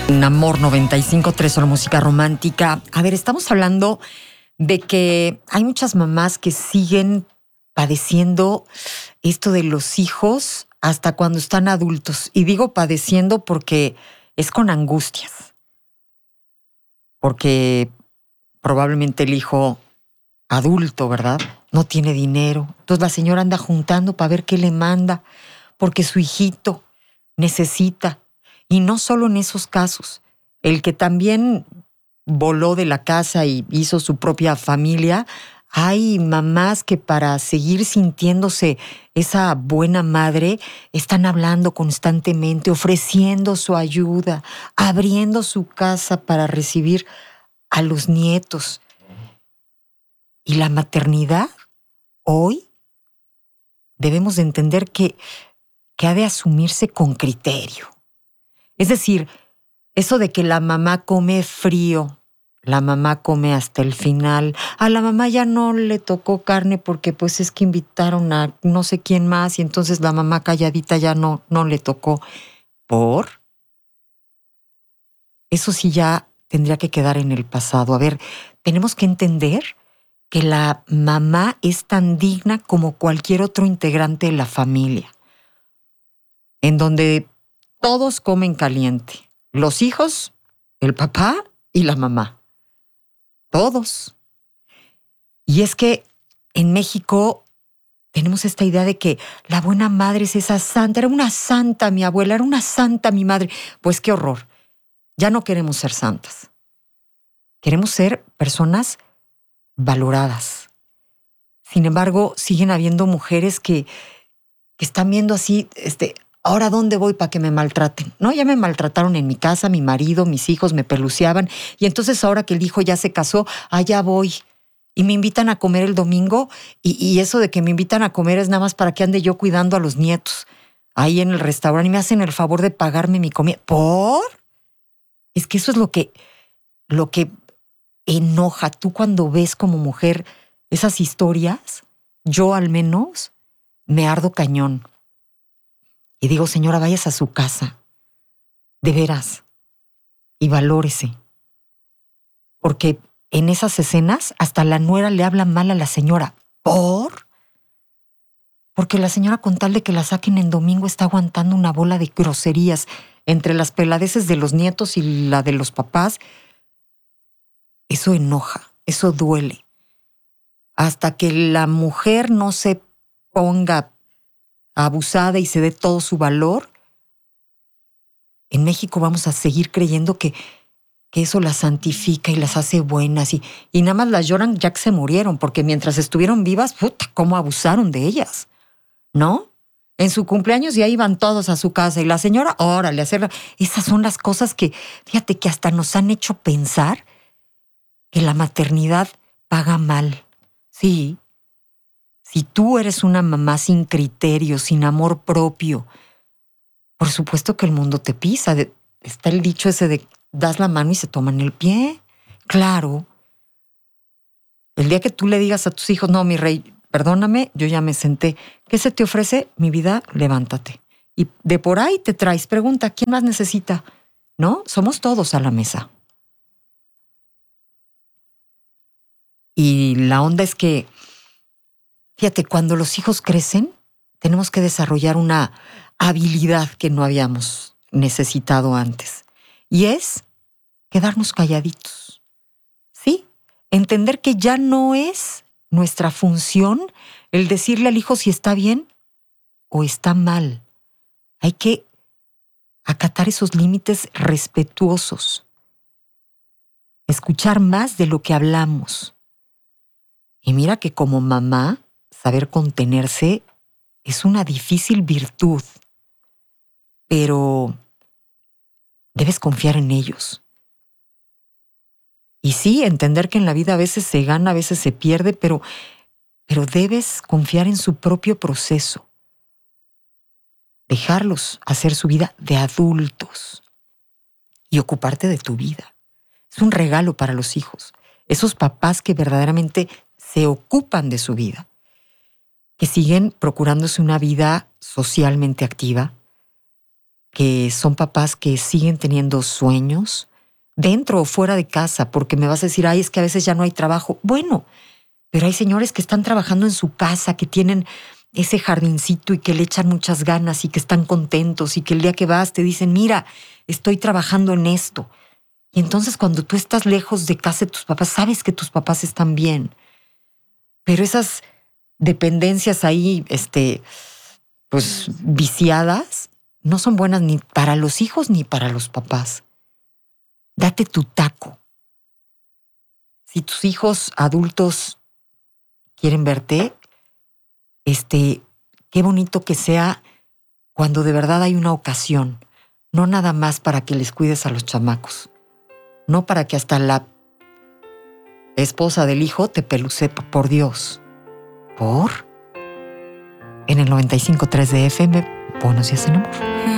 En Amor 95.3, solo música romántica. A ver, estamos hablando de que hay muchas mamás que siguen padeciendo esto de los hijos hasta cuando están adultos. Y digo padeciendo porque es con angustias. Porque probablemente el hijo adulto, ¿verdad? No tiene dinero. Entonces la señora anda juntando para ver qué le manda, porque su hijito necesita. Y no solo en esos casos. El que también voló de la casa y hizo su propia familia, hay mamás que para seguir sintiéndose esa buena madre están hablando constantemente, ofreciendo su ayuda, abriendo su casa para recibir a los nietos. Y la maternidad, hoy, debemos de entender que ha de asumirse con criterio. Es decir, eso de que la mamá come frío, la mamá come hasta el final, a la mamá ya no le tocó carne porque pues es que invitaron a no sé quién más y entonces la mamá calladita ya no le tocó. ¿Por? Eso sí ya tendría que quedar en el pasado. A ver, tenemos que entender que la mamá es tan digna como cualquier otro integrante de la familia, en donde todos comen caliente. Los hijos, el papá y la mamá. Todos. Y es que en México tenemos esta idea de que la buena madre es esa santa. Era una santa mi abuela, era una santa mi madre. Pues qué horror. Ya no queremos ser santas. Queremos ser personas valoradas. Sin embargo, siguen habiendo mujeres que están viendo así, ¿ahora dónde voy para que me maltraten? No, ya me maltrataron en mi casa, mi marido, mis hijos me peluceaban. Y entonces ahora que el hijo ya se casó, allá voy. Y me invitan a comer el domingo. Y eso de que me invitan a comer es nada más para que ande yo cuidando a los nietos. Ahí en el restaurante y me hacen el favor de pagarme mi comida. ¿Por? Es que eso es lo que enoja. Tú cuando ves como mujer esas historias, yo al menos me ardo cañón. Y digo, señora, vayas a su casa, de veras, y valórese. Porque en esas escenas hasta la nuera le habla mal a la señora. ¿Por? Porque la señora, con tal de que la saquen en domingo, está aguantando una bola de groserías entre las peladeces de los nietos y la de los papás. Eso enoja, eso duele. Hasta que la mujer no se ponga abusada y se dé todo su valor, en México vamos a seguir creyendo que eso las santifica y las hace buenas y nada más las lloran ya que se murieron, porque mientras estuvieron vivas, puta, cómo abusaron de ellas, ¿no? En su cumpleaños ya iban todos a su casa y la señora, órale, hacerla. Esas son las cosas que, fíjate, que hasta nos han hecho pensar que la maternidad paga mal. Sí, si tú eres una mamá sin criterio, sin amor propio, por supuesto que el mundo te pisa. Está el dicho ese de das la mano y se toman el pie. Claro. El día que tú le digas a tus hijos, no, mi rey, perdóname, yo ya me senté. ¿Qué se te ofrece? Mi vida, levántate. Y de por ahí te traes, pregunta, ¿quién más necesita? ¿No? Somos todos a la mesa. Y la onda es que, fíjate, cuando los hijos crecen, tenemos que desarrollar una habilidad que no habíamos necesitado antes. Y es quedarnos calladitos. ¿Sí? Entender que ya no es nuestra función el decirle al hijo si está bien o está mal. Hay que acatar esos límites respetuosos. Escuchar más de lo que hablamos. Y mira que como mamá, saber contenerse es una difícil virtud. Pero debes confiar en ellos. Y sí, entender que en la vida a veces se gana, a veces se pierde, pero debes confiar en su propio proceso. Dejarlos hacer su vida de adultos y ocuparte de tu vida. Es un regalo para los hijos. Esos papás que verdaderamente se ocupan de su vida, que siguen procurándose una vida socialmente activa, que son papás que siguen teniendo sueños dentro o fuera de casa, porque me vas a decir, ay, es que a veces ya no hay trabajo. Bueno, pero hay señores que están trabajando en su casa, que tienen ese jardincito y que le echan muchas ganas y que están contentos y que el día que vas te dicen, mira, estoy trabajando en esto. Y entonces cuando tú estás lejos de casa de tus papás, sabes que tus papás están bien. Pero esas dependencias ahí, pues viciadas, no son buenas ni para los hijos ni para los papás. Date tu taco. Si tus hijos adultos quieren verte, qué bonito que sea cuando de verdad hay una ocasión, no nada más para que les cuides a los chamacos, no para que hasta la esposa del hijo te peluce, por Dios. En el 95.3 de FM, Buenos Días en Amor.